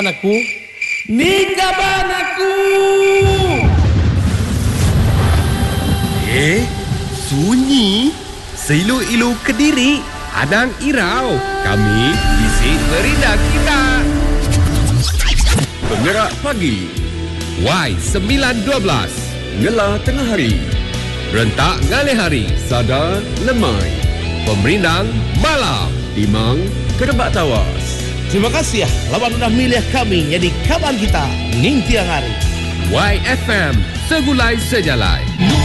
Aku ni kabar aku. Sunyi seilu-ilu Kediri, Adang Irau. Kami isi meridah kita. Penggerak pagi Y912 Ngelah tengah hari, rentak ngalih hari, Sadar lemai, Pemerindang malam, Timang kerebak tawas. Terima kasih lawan sudah milih kami jadi kawan kita ning tiang hari. YFM segulai sejalai.